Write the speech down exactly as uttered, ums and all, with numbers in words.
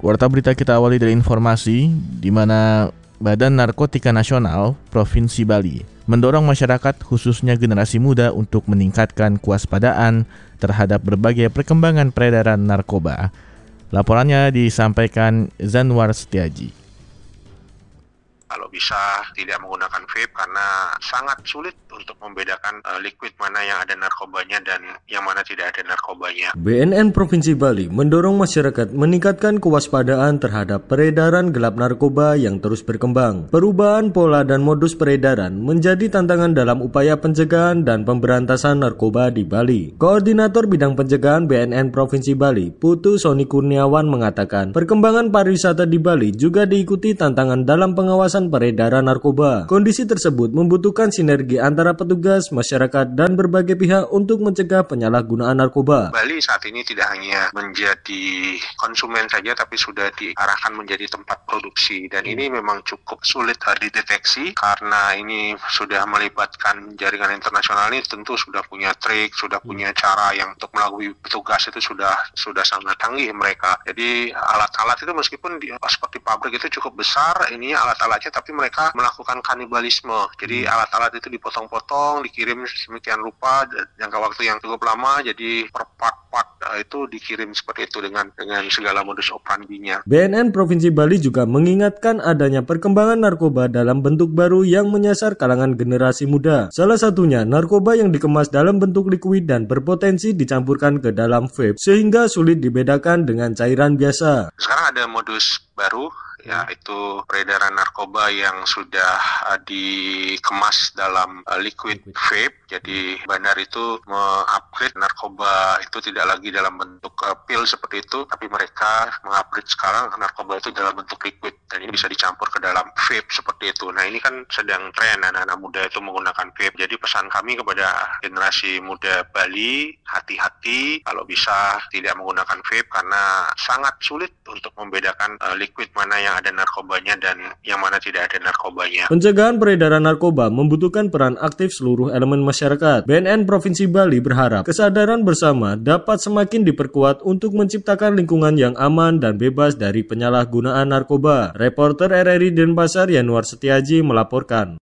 Warta berita kita awali dari informasi di mana Badan Narkotika Nasional Provinsi Bali mendorong masyarakat khususnya generasi muda untuk meningkatkan kewaspadaan terhadap berbagai perkembangan peredaran narkoba. Laporannya disampaikan Zanwar Setiaji. Kalau bisa tidak menggunakan vape karena sangat sulit untuk membedakan uh, liquid mana yang ada narkobanya dan yang mana tidak ada narkobanya. B N N Provinsi Bali mendorong masyarakat meningkatkan kewaspadaan terhadap peredaran gelap narkoba yang terus berkembang. Perubahan pola dan modus peredaran menjadi tantangan dalam upaya pencegahan dan pemberantasan narkoba di Bali. Koordinator Bidang Pencegahan B N N Provinsi Bali, Putu Soni Kurniawan mengatakan, perkembangan pariwisata di Bali juga diikuti tantangan dalam pengawasan peredaran narkoba. Kondisi tersebut membutuhkan sinergi antara petugas, masyarakat, dan berbagai pihak untuk mencegah penyalahgunaan narkoba. Bali saat ini tidak hanya menjadi konsumen saja, tapi sudah diarahkan menjadi tempat produksi. Dan ini memang cukup sulit dideteksi karena ini sudah melibatkan jaringan internasional. Ini tentu sudah punya trik, sudah punya cara yang untuk melalui petugas itu sudah sudah sangat canggih mereka. Jadi alat-alat itu meskipun di, seperti pabrik itu cukup besar, ini alat-alatnya tapi mereka melakukan kanibalisme. Jadi alat-alat itu dipotong-potong, dikirim sedemikian rupa jangka waktu yang cukup lama, jadi per part-part itu dikirim seperti itu dengan dengan segala modus operandinya. B N N Provinsi Bali juga mengingatkan adanya perkembangan narkoba dalam bentuk baru yang menyasar kalangan generasi muda. Salah satunya narkoba yang dikemas dalam bentuk liquid dan berpotensi dicampurkan ke dalam vape sehingga sulit dibedakan dengan cairan biasa. Sekarang ada modus baru, yaitu peredaran narkoba yang sudah uh, dikemas dalam uh, liquid vape. Jadi bandar itu mengupgrade narkoba itu tidak lagi dalam bentuk uh, pil seperti itu, tapi mereka mengupgrade sekarang narkoba itu dalam bentuk liquid dan ini bisa dicampur ke dalam vape seperti itu. Nah, ini kan sedang tren anak-anak muda itu menggunakan vape. Jadi pesan kami kepada generasi muda Bali, hati-hati kalau bisa tidak menggunakan vape karena sangat sulit untuk membedakan uh, liquid mana yang ada narkobanya dan yang mana tidak ada narkobanya. Pencegahan peredaran narkoba membutuhkan peran aktif seluruh elemen masyarakat. B N N Provinsi Bali berharap kesadaran bersama dapat semakin diperkuat untuk menciptakan lingkungan yang aman dan bebas dari penyalahgunaan narkoba. Reporter R R I Denpasar Yanwar Setiaji melaporkan.